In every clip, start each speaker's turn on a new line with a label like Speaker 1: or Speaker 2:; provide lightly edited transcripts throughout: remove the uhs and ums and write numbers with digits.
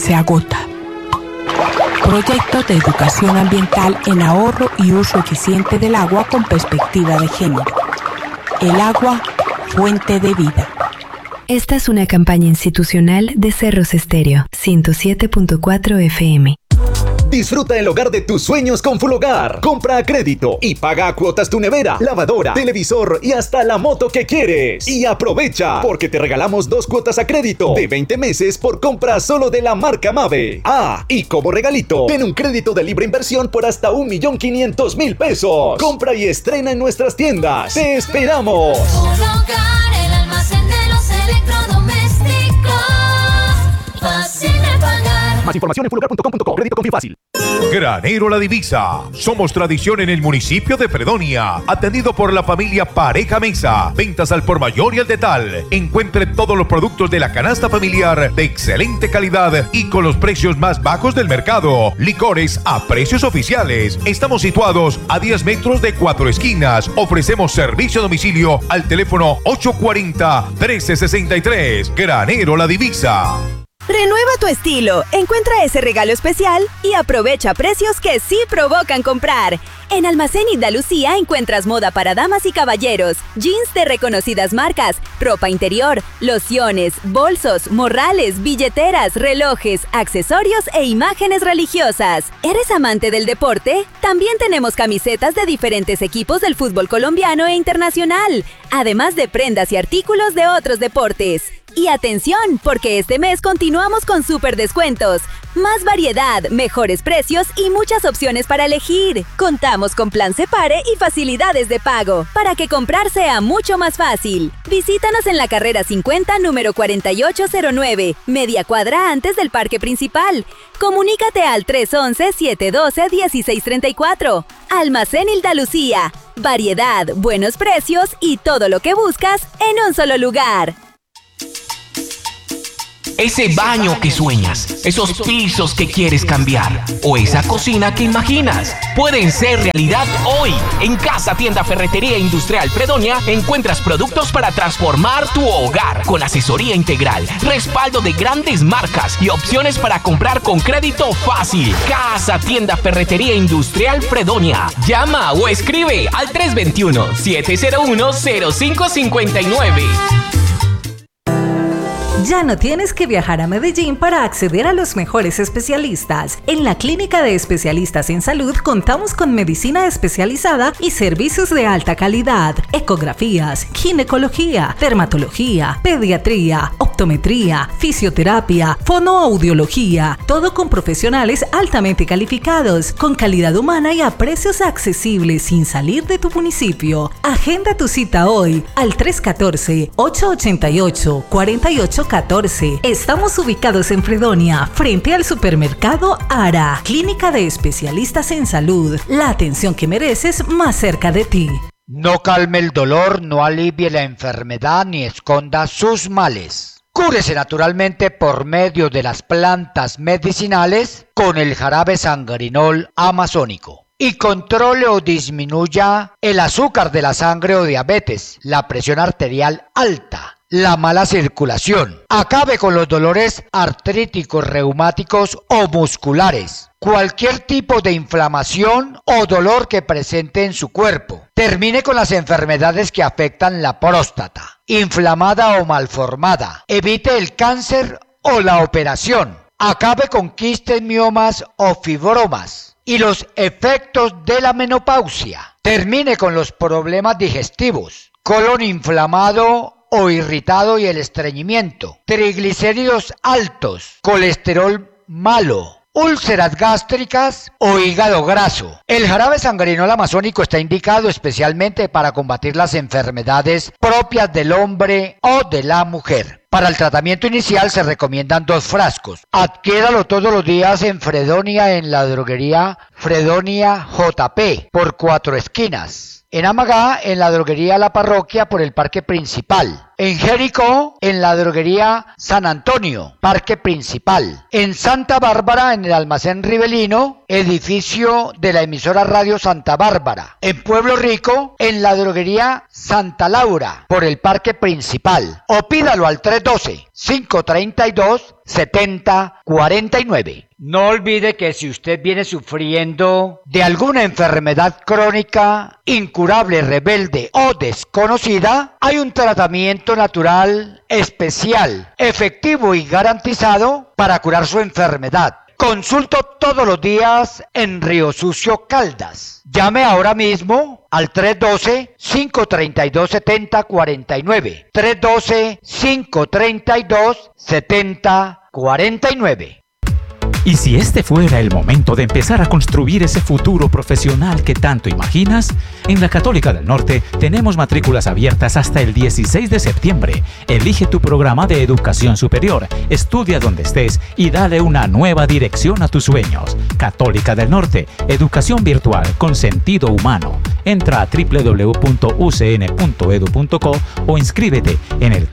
Speaker 1: se agota. Proyecto de educación ambiental en ahorro y uso eficiente del agua con perspectiva de género. El agua, fuente de vida.
Speaker 2: Esta es una campaña institucional de Cerros Estéreo, 107.4 FM.
Speaker 3: Disfruta el hogar de tus sueños con Fulhogar. Compra a crédito y paga a cuotas tu nevera, lavadora, televisor y hasta la moto que quieres. Y aprovecha, porque te regalamos 2 cuotas a crédito de 20 meses por compra solo de la marca Mave. Ah, y como regalito, ten un crédito de libre inversión por hasta 1.500.000 pesos. Compra y estrena en nuestras tiendas. ¡Te esperamos!
Speaker 4: Fulhogar, el almacén de los electrodomésticos. Fácil de pagar.
Speaker 3: Más información en fulhogar.com.co. Crédito con Fácil.
Speaker 5: Granero La Divisa. Somos tradición en el municipio de Fredonia. Atendido por la familia Pareja Mesa. Ventas al por mayor y al detal. Encuentre todos los productos de la canasta familiar de excelente calidad y con los precios más bajos del mercado. Licores a precios oficiales. Estamos situados a 10 metros de Cuatro Esquinas. Ofrecemos servicio a domicilio al teléfono 840-1363. Granero La Divisa.
Speaker 6: Renueva tu estilo, encuentra ese regalo especial y aprovecha precios que sí provocan comprar. En Almacén Indalucía encuentras moda para damas y caballeros, jeans de reconocidas marcas, ropa interior, lociones, bolsos, morrales, billeteras, relojes, accesorios e imágenes religiosas. ¿Eres amante del deporte? También tenemos camisetas de diferentes equipos del fútbol colombiano e internacional, además de prendas y artículos de otros deportes. Y atención, porque este mes continuamos con súper descuentos. Más variedad, mejores precios y muchas opciones para elegir. Contamos con plan Separe y facilidades de pago, para que comprar sea mucho más fácil. Visítanos en la carrera 50, número 4809, media cuadra antes del parque principal. Comunícate al 311-712-1634. Almacén Indalucía. Variedad, buenos precios y todo lo que buscas en un solo lugar.
Speaker 7: Ese baño que sueñas, esos pisos que quieres cambiar o esa cocina que imaginas pueden ser realidad hoy. En Casa Tienda Ferretería Industrial Fredonia encuentras productos para transformar tu hogar con asesoría integral, respaldo de grandes marcas y opciones para comprar con crédito fácil. Casa Tienda Ferretería Industrial Fredonia. Llama o escribe al 321-701-0559.
Speaker 8: Ya no tienes que viajar a Medellín para acceder a los mejores especialistas. En la Clínica de Especialistas en Salud contamos con medicina especializada y servicios de alta calidad, ecografías, ginecología, dermatología, pediatría, optometría, fisioterapia, fonoaudiología, todo con profesionales altamente calificados, con calidad humana y a precios accesibles sin salir de tu municipio. Agenda tu cita hoy al 314-888-4814. Estamos ubicados en Fredonia, frente al supermercado Ara. Clínica de Especialistas en Salud. La atención que mereces más cerca de ti.
Speaker 9: No calme el dolor, no alivie la enfermedad ni esconda sus males. Cúrese naturalmente por medio de las plantas medicinales con el jarabe sangrinol amazónico. Y controle o disminuya el azúcar de la sangre o diabetes, la presión arterial alta, la mala circulación. Acabe con los dolores artríticos, reumáticos o musculares. Cualquier tipo de inflamación o dolor que presente en su cuerpo. Termine con las enfermedades que afectan la próstata, inflamada o malformada. Evite el cáncer o la operación. Acabe con quistes, miomas o fibromas y los efectos de la menopausia. Termine con los problemas digestivos, colon inflamado o irritado y el estreñimiento, triglicéridos altos, colesterol malo, úlceras gástricas o hígado graso. El jarabe sangrinol amazónico está indicado especialmente para combatir las enfermedades propias del hombre o de la mujer. Para el tratamiento inicial se recomiendan 2 frascos. Adquiéralo todos los días en Fredonia, en la droguería Fredonia JP, por Cuatro Esquinas. En Amagá, en la droguería La Parroquia por el Parque Principal. En Jericó, en la droguería San Antonio, Parque Principal. En Santa Bárbara, en el almacén Rivelino, edificio de la emisora Radio Santa Bárbara. En Pueblo Rico, en la droguería Santa Laura, por el Parque Principal. O pídalo al 312-532-7049. No olvide que si usted viene sufriendo de alguna enfermedad crónica, incurable, rebelde o desconocida, hay un tratamiento natural especial, efectivo y garantizado para curar su enfermedad. Consulto todos los días en Río Sucio, Caldas. Llame ahora mismo al 312-532-7049. 312-532-7049.
Speaker 10: Y si este fuera el momento de empezar a construir ese futuro profesional que tanto imaginas, en la Católica del Norte tenemos matrículas abiertas hasta el 16 de septiembre. Elige tu programa de educación superior, estudia donde estés y dale una nueva dirección a tus sueños. Católica del Norte, educación virtual con sentido humano. Entra a www.ucn.edu.co o inscríbete en el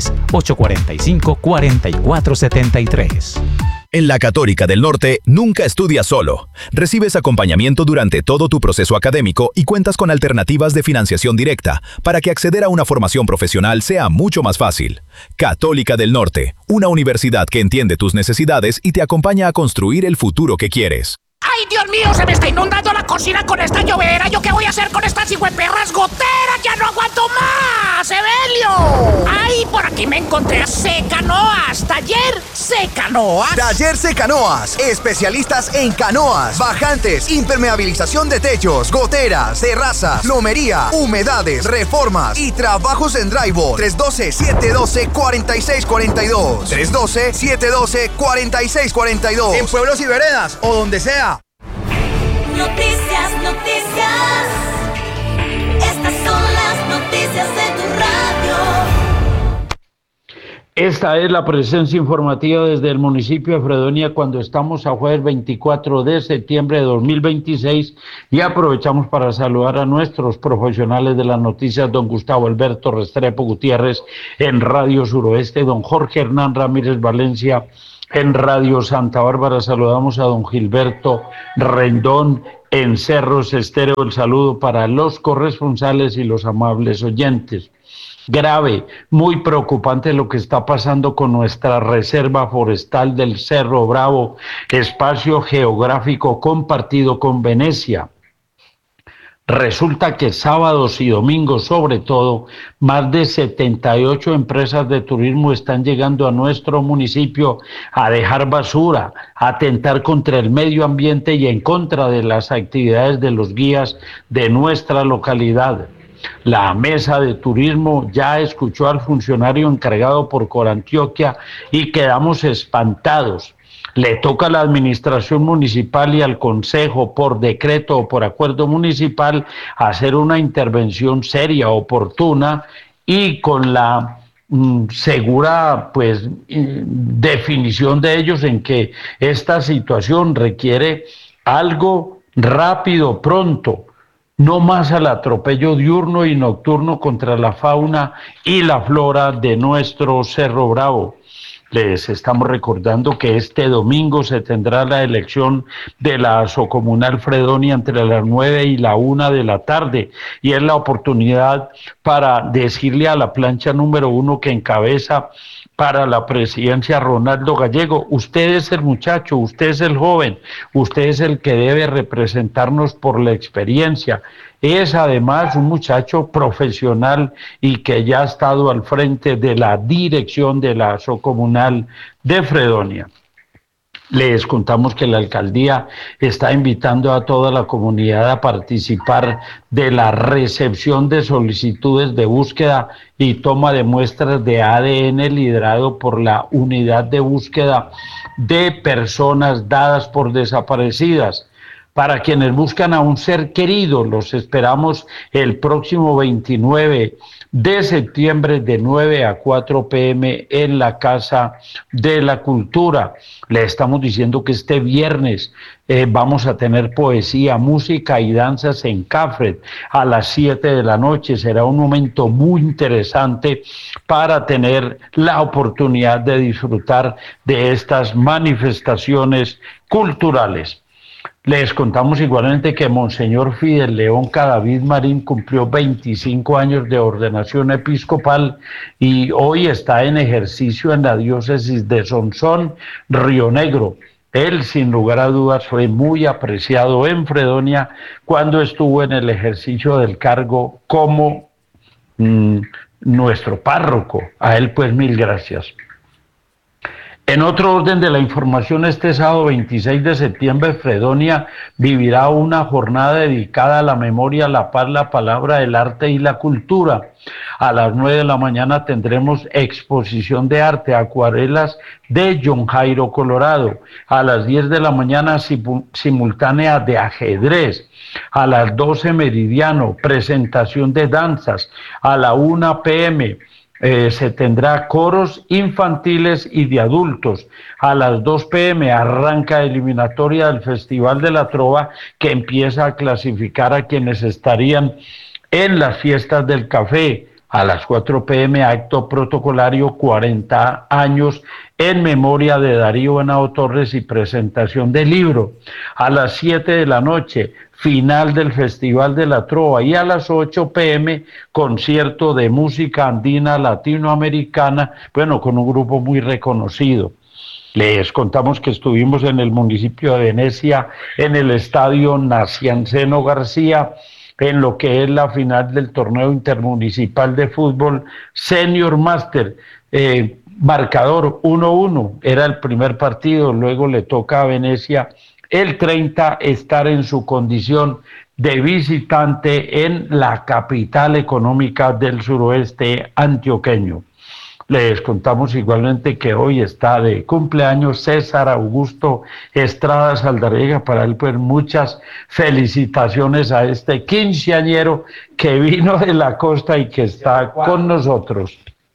Speaker 10: 310-845-4473.
Speaker 11: En la Católica del Norte, nunca estudias solo. Recibes acompañamiento durante todo tu proceso académico y cuentas con alternativas de financiación directa para que acceder a una formación profesional sea mucho más fácil. Católica del Norte, una universidad que entiende tus necesidades y te acompaña a construir el futuro que quieres.
Speaker 12: ¡Ay, Dios mío! Se me está inundando la cocina con esta llovera. ¿Yo qué voy a hacer con estas hijueperras goteras? ¡Ya no aguanto más! ¡Evelio! ¡Ay, por aquí me encontré a Secanoas! ¡Taller Secanoas!
Speaker 13: Taller Secanoas. Especialistas en canoas, bajantes, impermeabilización de techos, goteras, terrazas, plomería, humedades, reformas y trabajos en drywall. 312-712-4642. 312-712-4642. En pueblos y veredas o donde sea.
Speaker 4: Noticias, noticias. Estas son las noticias de tu radio.
Speaker 14: Esta es la presencia informativa desde el municipio de Fredonia cuando estamos a jueves 24 de septiembre de 2026 y aprovechamos para saludar a nuestros profesionales de las noticias, don Gustavo Alberto Restrepo Gutiérrez en Radio Suroeste, don Jorge Hernán Ramírez Valencia en Radio Santa Bárbara. Saludamos a don Gilberto Rendón en Cerros Estéreo. El saludo para los corresponsales y los amables oyentes. Grave, muy preocupante lo que está pasando con nuestra reserva forestal del Cerro Bravo, espacio geográfico compartido con Venecia. Resulta que sábados y domingos, sobre todo, más de 78 empresas de turismo están llegando a nuestro municipio a dejar basura, a atentar contra el medio ambiente y en contra de las actividades de los guías de nuestra localidad. La mesa de turismo ya escuchó al funcionario encargado por Corantioquia y quedamos espantados. Le toca a la administración municipal y al consejo por decreto o por acuerdo municipal hacer una intervención seria, oportuna y con la segura definición de ellos en que esta situación requiere algo rápido, pronto. No más al atropello diurno y nocturno contra la fauna y la flora de nuestro Cerro Bravo. Les estamos recordando que este domingo se tendrá la elección de la Asocomunal Fredonia entre las 9 y la 1 de la tarde y es la oportunidad para decirle a la plancha número 1 que encabeza para la presidencia Ronaldo Gallego: usted es el muchacho, usted es el joven, usted es el que debe representarnos por la experiencia. Es además un muchacho profesional y que ya ha estado al frente de la dirección de la Asocomunal de Fredonia. Les contamos que la alcaldía está invitando a toda la comunidad a participar de la recepción de solicitudes de búsqueda y toma de muestras de ADN liderado por la unidad de búsqueda de personas dadas por desaparecidas. Para quienes buscan a un ser querido, los esperamos el próximo 29 de septiembre de 9 a 4 p.m. en la Casa de la Cultura. Le estamos diciendo que este viernes vamos a tener poesía, música y danzas en Cafret a las 7 de la noche. Será un momento muy interesante para tener la oportunidad de disfrutar de estas manifestaciones culturales. Les contamos igualmente que Monseñor Fidel León Cadavid Marín cumplió 25 años de ordenación episcopal y hoy está en ejercicio en la diócesis de Sonsón, Río Negro. Él, sin lugar a dudas, fue muy apreciado en Fredonia cuando estuvo en el ejercicio del cargo como nuestro párroco. A él, pues, mil gracias. En otro orden de la información, este sábado 26 de septiembre, Fredonia vivirá una jornada dedicada a la memoria, la paz, la palabra, el arte y la cultura. A las 9 de la mañana tendremos exposición de arte, acuarelas de John Jairo Colorado. A las 10 de la mañana, simultánea de ajedrez. A las 12 meridiano, presentación de danzas. A la 1 p.m., se tendrá coros infantiles y de adultos. A las 2 p.m. arranca eliminatoria del Festival de la Trova, que empieza a clasificar a quienes estarían en las fiestas del café. A las 4 p.m. acto protocolario 40 años en memoria de Darío Henao Torres y presentación del libro. A las 7 de la noche, final del Festival de la Trova, y a las 8 p.m. concierto de música andina latinoamericana, bueno, con un grupo muy reconocido. Les contamos que estuvimos en el municipio de Venecia, en el estadio Nacianceno García, en lo que es la final del torneo intermunicipal de fútbol Senior Master. Marcador 1-1, era el primer partido, luego le toca a Venecia el 30 estar en su condición de visitante en la capital económica del suroeste antioqueño. Les contamos igualmente que hoy está de cumpleaños César Augusto Estrada Saldarriaga. Para él, pues, muchas felicitaciones a este quinceañero que vino de la costa y que está con nosotros.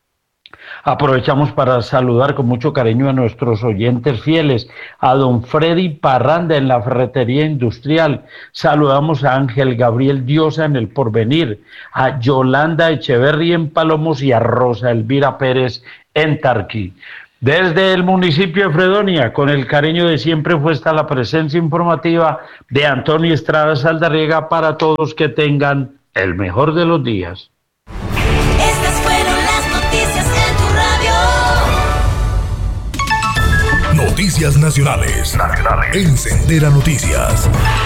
Speaker 14: Aprovechamos para saludar con mucho cariño a nuestros oyentes fieles, a don Freddy Parranda en la Ferretería Industrial. Saludamos a Ángel Gabriel Diosa en El Porvenir, a Yolanda Echeverri en Palomos y a Rosa Elvira Pérez en Tarquí. Desde el municipio de Fredonia, con el cariño de siempre, fue esta la presencia informativa de Antonio Estrada Saldarriaga para todos. Que tengan el mejor de los días.
Speaker 4: Estas fueron las noticias en tu radio.
Speaker 15: Noticias nacionales. En Sendera Noticias.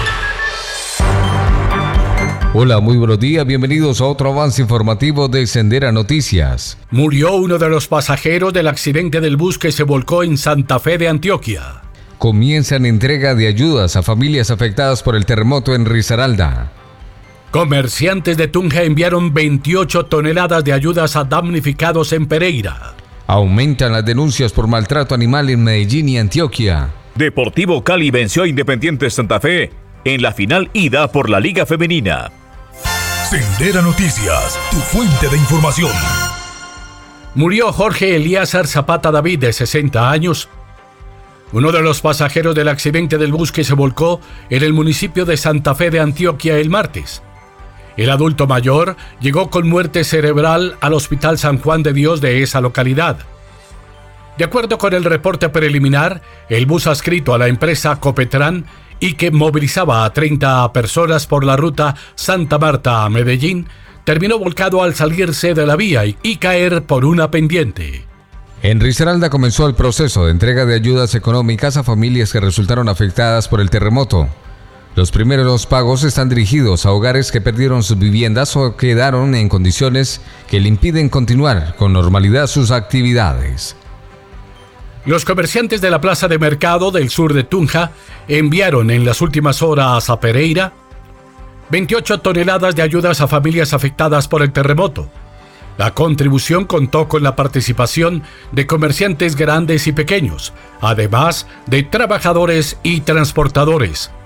Speaker 16: Hola, muy buenos días, bienvenidos a otro avance informativo de Sendera Noticias.
Speaker 17: Murió uno de los pasajeros del accidente del bus que se volcó en Santa Fe de Antioquia.
Speaker 16: Comienzan entrega de ayudas a familias afectadas por el terremoto en Risaralda.
Speaker 17: Comerciantes de Tunja enviaron 28 toneladas de ayudas a damnificados en Pereira.
Speaker 16: Aumentan las denuncias por maltrato animal en Medellín y Antioquia.
Speaker 18: Deportivo Cali venció a Independiente Santa Fe en la final ida por la Liga Femenina.
Speaker 15: Sendera Noticias, tu fuente de información.
Speaker 17: Murió Jorge Elíazar Zapata David, de 60 años, uno de los pasajeros del accidente del bus que se volcó en el municipio de Santa Fe de Antioquia el martes. El adulto mayor llegó con muerte cerebral al Hospital San Juan de Dios de esa localidad. De acuerdo con el reporte preliminar, el bus adscrito a la empresa Copetran y que movilizaba a 30 personas por la ruta Santa Marta a Medellín, terminó volcado al salirse de la vía y caer por una pendiente.
Speaker 16: En Risaralda comenzó el proceso de entrega de ayudas económicas a familias que resultaron afectadas por el terremoto. Los primeros pagos están dirigidos a hogares que perdieron sus viviendas o quedaron en condiciones que le impiden continuar con normalidad sus actividades.
Speaker 17: Los comerciantes de la plaza de mercado del sur de Tunja enviaron en las últimas horas a Pereira 28 toneladas de ayudas a familias afectadas por el terremoto. La contribución contó con la participación de comerciantes grandes y pequeños, además de trabajadores y transportadores.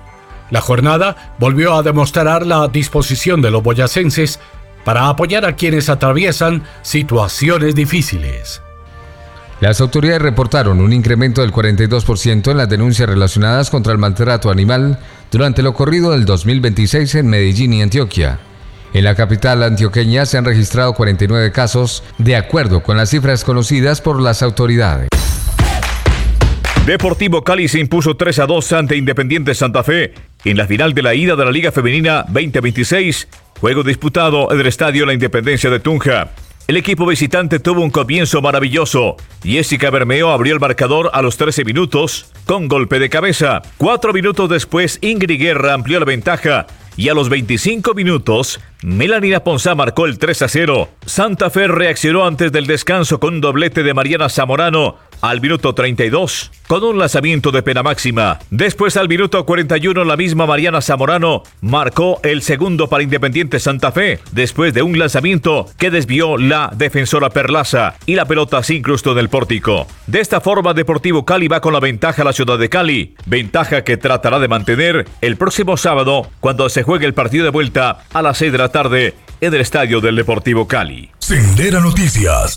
Speaker 17: La jornada volvió a demostrar la disposición de los boyacenses para apoyar a quienes atraviesan situaciones difíciles.
Speaker 16: Las autoridades reportaron un incremento del 42% en las denuncias relacionadas contra el maltrato animal durante lo ocurrido del 2026 en Medellín y Antioquia. En la capital antioqueña se han registrado 49 casos, de acuerdo con las cifras conocidas por las autoridades.
Speaker 18: Deportivo Cali se impuso 3-2 ante Independiente Santa Fe en la final de la ida de la Liga Femenina 2026, juego disputado en el Estadio La Independencia de Tunja. El equipo visitante tuvo un comienzo maravilloso. Jessica Bermeo abrió el marcador a los 13 minutos con golpe de cabeza. 4 minutos después, Ingrid Guerra amplió la ventaja. Y a los 25 minutos, Melanina Ponzá marcó el 3-0. Santa Fe reaccionó antes del descanso con un doblete de Mariana Zamorano al minuto 32, con un lanzamiento de pena máxima. Después, al minuto 41, la misma Mariana Zamorano marcó el segundo para Independiente Santa Fe, después de un lanzamiento que desvió la defensora Perlaza y la pelota se incrustó en el pórtico. De esta forma, Deportivo Cali va con la ventaja a la ciudad de Cali, ventaja que tratará de mantener el próximo sábado cuando se juegue el partido de vuelta a las 6 de la tarde en el estadio del Deportivo Cali.
Speaker 15: Sendera Noticias.